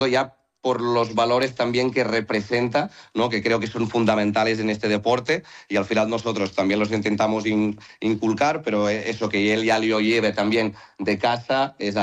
ya por los valores también que representa, ¿no? Que creo que son fundamentales en este deporte y al final nosotros también los intentamos inculcar, pero eso que él ya lo lleve también de casa es